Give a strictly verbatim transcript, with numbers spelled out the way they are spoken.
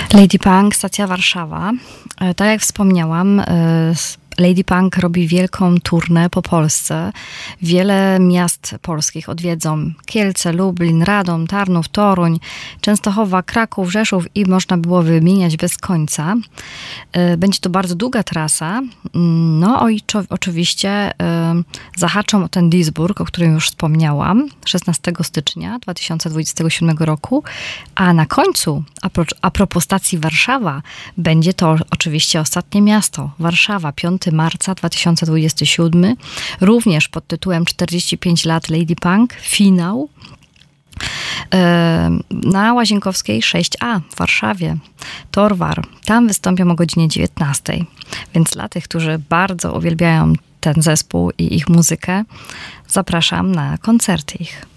Lady Punk, stacja Warszawa. Tak jak wspomniałam, Lady Punk robi wielką tournę po Polsce. Wiele miast polskich odwiedzą: Kielce, Lublin, Radom, Tarnów, Toruń, Częstochowa, Kraków, Rzeszów i można było wymieniać bez końca. Będzie to bardzo długa trasa. No i oczywiście zahaczą o ten Duisburg, o którym już wspomniałam, szesnastego stycznia dwa tysiące dwudziestego siódmego roku. A na końcu, a, pro, a propos stacji Warszawa, będzie to oczywiście ostatnie miasto, Warszawa, piątego marca dwa tysiące dwudziestego siódmego, również pod tytułem czterdzieści pięć lat Lady Punk, finał na Łazienkowskiej sześć a w Warszawie, Torwar. Tam wystąpią o godzinie dziewiętnastej. Więc dla tych, którzy bardzo uwielbiają ten zespół i ich muzykę, zapraszam na koncerty ich.